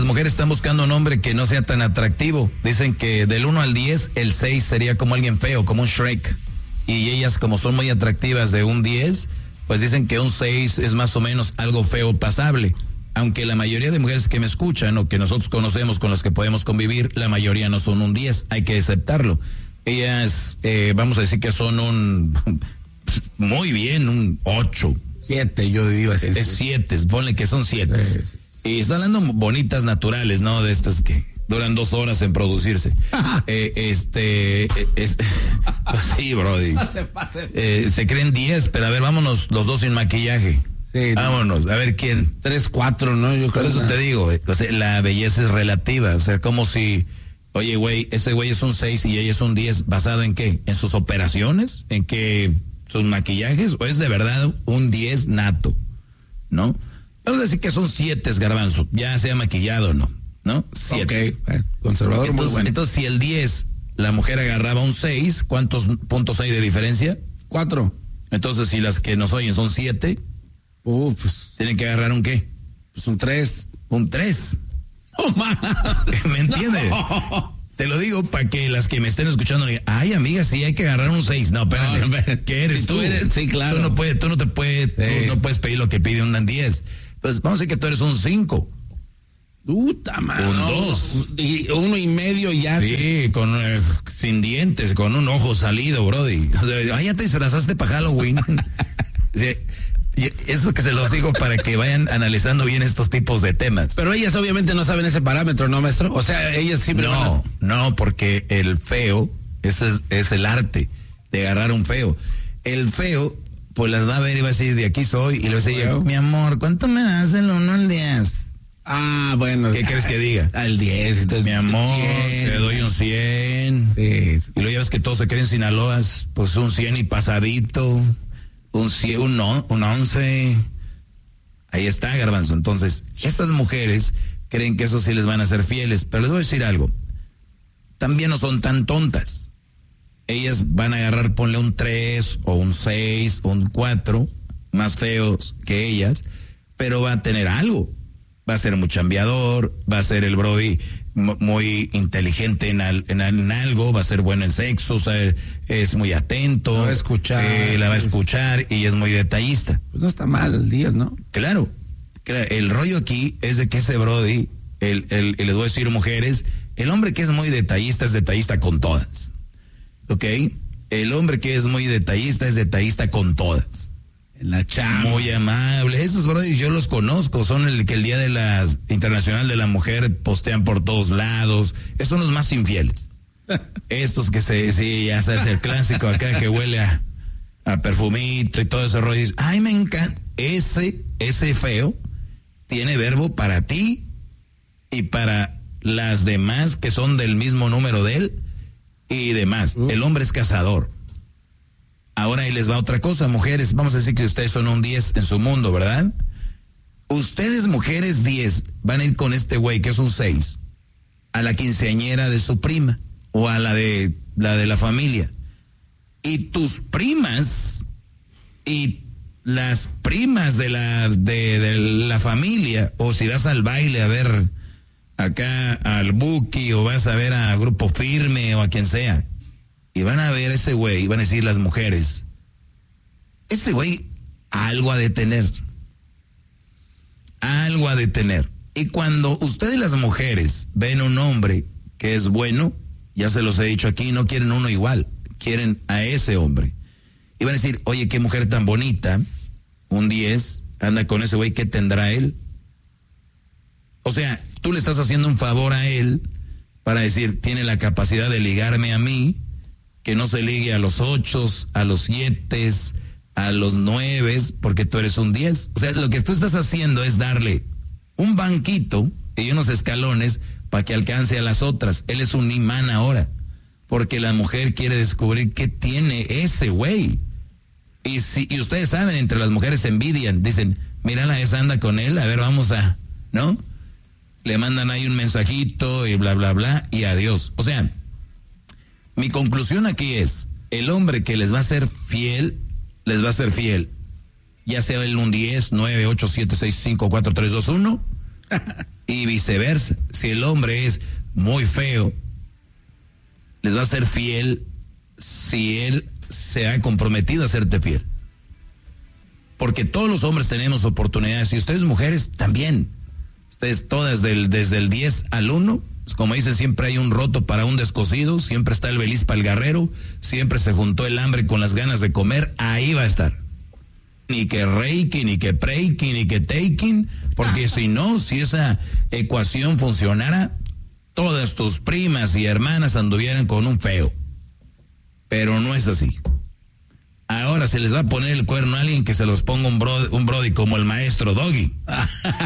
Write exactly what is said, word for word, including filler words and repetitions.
mujeres están buscando un hombre que no sea tan atractivo. Dicen que del uno al diez, el seis sería como alguien feo, como un Shrek. Y ellas, como son muy atractivas de un diez, pues dicen que un seis es más o menos algo feo pasable. Aunque la mayoría de mujeres que me escuchan o que nosotros conocemos, con las que podemos convivir, la mayoría no son un diez, hay que aceptarlo. Ellas, eh, vamos a decir que son un, muy bien, un ocho. Siete, yo iba a decir. Es siete, ponle que son siete. Sí, sí. Y están hablando bonitas naturales, ¿no? De estas que duran dos horas en producirse. eh, este, es, pues sí, brody. Eh, se creen diez, pero a ver, vámonos los dos sin maquillaje. Sí, vámonos, no. A ver quién. Tres, cuatro, ¿no? Yo creo. Por eso que... te digo, o sea, la belleza es relativa. O sea, como si, oye, güey, ese güey es un seis y ella es un diez, ¿basado en qué? ¿En sus operaciones? ¿En qué? ¿Sus maquillajes? ¿O es de verdad un diez nato? ¿No? Vamos a decir que son siete, Garbanzo, ya sea maquillado o no, ¿no? Siete. Ok, eh, conservador entonces, muy bueno. Entonces, si el diez, la mujer agarraba un seis, ¿cuántos puntos hay de diferencia? Cuatro. Entonces, si las que nos oyen son siete, uh, pues, ¿tienen que agarrar un qué? Pues un tres. Un tres. Oh, man. ¿Me entiendes? No. Te lo digo para que las que me estén escuchando digan, ay, amiga, sí hay que agarrar un seis. No, espérate, no, no, ¿qué eres si tú? tú eres, sí, claro. Tú no puedes, tú no te puedes, sí. tú no puedes pedir lo que pide un diez. Entonces, vamos a decir que tú eres un cinco. Puta madre. Un dos. Y uno y medio ya. Sí, con, eh, sin dientes, con un ojo salido, brody. Ay, ya te disfrazaste para Halloween. Sí. Eso que se los digo para que vayan analizando bien estos tipos de temas. Pero ellas obviamente no saben ese parámetro, ¿no, maestro? O sea, ellas siempre no, van a... no, porque el feo, ese es, es el arte de agarrar un feo. El feo, pues las va a ver y va a decir, de aquí soy, y le va a decir, mi amor, ¿cuánto me das del uno al diez? Ah, bueno. ¿Qué crees que diga? Al diez, entonces mi amor, cien. te doy un cien. Sí, sí. Y luego ya ves que todos se creen Sinaloas, pues un cien y pasadito. Un cien, un, un once. Ahí está, Garbanzo. Entonces, estas mujeres creen que eso sí les van a ser fieles. Pero les voy a decir algo. También no son tan tontas. Ellas van a agarrar, ponle un tres o un seis o un cuatro, más feos que ellas, pero va a tener algo. Va a ser muy chambeador, va a ser el brody muy inteligente en, al, en, en algo, va a ser bueno en sexo, o sea, es muy atento. La va a escuchar. Eh, la va a escuchar y es muy detallista. Pues no está mal el día, ¿no? Claro, claro. El rollo aquí es de que ese brody, el, el, el, les voy a decir mujeres, el hombre que es muy detallista es detallista con todas. ¿Ok? El hombre que es muy detallista es detallista con todas. En la chamba. Muy amable. Esos brothers yo los conozco. Son el que el día de la Internacional de la Mujer postean por todos lados. Estos son los más infieles. Estos que se, sí, ya sabes, el clásico acá que huele a, a perfumito y todo ese rollo. Dices, ay, me encanta. Ese, ese feo tiene verbo para ti y para las demás que son del mismo número de él y demás. Uh. El hombre es cazador. Ahora ahí les va otra cosa, mujeres, vamos a decir que ustedes son un diez en su mundo, ¿verdad? Ustedes, mujeres diez, van a ir con este güey que es un seis a la quinceañera de su prima o a la de la de la familia. Y tus primas y las primas de la de, de la familia, o si vas al baile a ver acá al Buki o vas a ver a Grupo Firme o a quien sea, y van a ver a ese güey, y van a decir las mujeres, ese güey algo ha de tener, algo ha de tener. Y cuando ustedes las mujeres ven un hombre que es bueno, ya se los he dicho aquí, no quieren uno igual, quieren a ese hombre. Y van a decir, oye, qué mujer tan bonita, un diez, anda con ese güey, ¿qué tendrá él? O sea, tú le estás haciendo un favor a él para decir, tiene la capacidad de ligarme a mí, que no se ligue a los ochos, a los siete, a los nueves, porque tú eres un diez. O sea, lo que tú estás haciendo es darle un banquito y unos escalones para que alcance a las otras. Él es un imán ahora, porque la mujer quiere descubrir qué tiene ese güey. Y si y ustedes saben, entre las mujeres se envidian, dicen, mírala, esa anda con él, a ver, vamos a, ¿no? Le mandan ahí un mensajito y bla, bla, bla, y adiós. O sea, mi conclusión aquí es, el hombre que les va a ser fiel, les va a ser fiel. Ya sea él un diez, nueve, ocho, siete, seis, cinco, cuatro, tres, dos, uno, Y viceversa, si el hombre es muy feo, les va a ser fiel si él se ha comprometido a serte fiel. Porque todos los hombres tenemos oportunidades, y ustedes mujeres también. Ustedes todas del, desde el diez al uno, como dicen, siempre hay un roto para un descosido, siempre está el beliz para el guerrero, siempre se juntó el hambre con las ganas de comer, ahí va a estar. Ni que reiki, ni que preiki, ni que taking, porque si no, si esa ecuación funcionara, todas tus primas y hermanas anduvieran con un feo. Pero no es así. Ahora se les va a poner el cuerno a alguien que se los ponga un brody, un brody como el maestro Doggy.